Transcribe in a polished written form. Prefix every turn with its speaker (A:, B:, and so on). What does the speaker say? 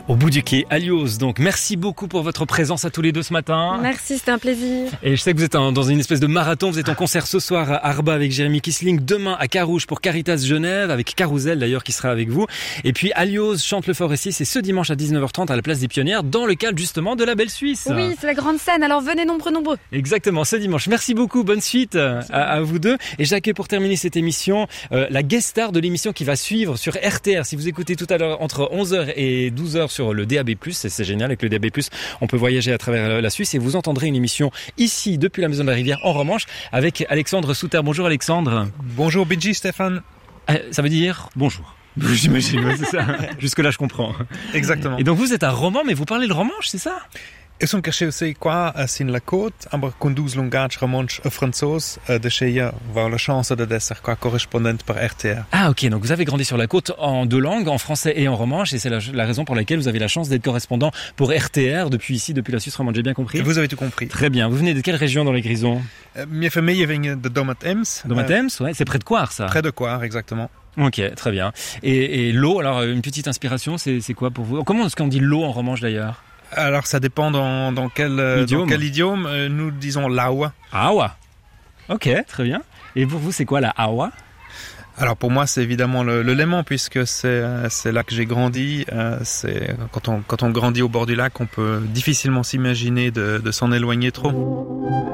A: Au bout du quai, Alios. Donc, merci beaucoup pour votre présence à tous les deux ce matin.
B: Merci, c'était un plaisir.
A: Et je sais que vous êtes dans une espèce de marathon. Vous êtes en concert ce soir à Arba avec Jérémy Kissling. Demain à Carouge pour Caritas Genève avec Carousel d'ailleurs qui sera avec vous. Et puis Alios chante le Forestier. C'est ce dimanche à 19h30 à la place des Pionnières dans le cadre justement de la Belle Suisse.
B: Oui, c'est la grande scène. Alors venez nombreux.
A: Exactement, ce dimanche. Merci beaucoup. Bonne suite à vous deux. Et j'accueille pour terminer cette émission la guest star de l'émission qui va suivre sur RTR. Si vous écoutez tout à l'heure entre 11h et 12h sur le DAB+, c'est génial, avec le DAB+, on peut voyager à travers la Suisse et vous entendrez une émission ici, depuis la Maison de la Rivière, en Romanche, avec Alexandre Souter. Bonjour Alexandre.
C: Bonjour Bidji, Stéphane.
A: Ça veut dire bonjour. J'imagine, ouais, c'est ça. Jusque-là, je comprends.
C: Exactement.
A: Et donc vous êtes un roman, mais vous parlez le romanche, c'est ça?
C: Ik som caché aussi quoi sin la côte, aber conduz longage romanche français de chez avoir la chance de d'être quoi correspondante par RTR.
A: Ah ok, donc vous avez grandi sur la côte en deux langues, en français et en romanche, et c'est la raison pour laquelle vous avez la chance d'être correspondant pour RTR depuis la Suisse romande, j'ai bien compris?
C: Vous avez tout compris.
A: Très bien. Vous venez de quelle région dans les Grisons?
C: Mes familles viennent de Domat-Ems.
A: Domat-Ems, ouais, c'est près de Coire, ça?
C: Près de Coire, exactement.
A: Ok, très bien. Et l'eau, alors une petite inspiration, c'est quoi pour vous? Comment est-ce qu'on dit l'eau en romanche d'ailleurs?
C: Alors ça dépend dans quel idiome. Nous disons l'awa.
A: Awa. Ok, très bien. Et pour vous, c'est quoi la awa?
C: Alors pour moi, c'est évidemment le Léman, puisque c'est là que j'ai grandi. C'est quand on grandit au bord du lac, on peut difficilement s'imaginer de s'en éloigner trop.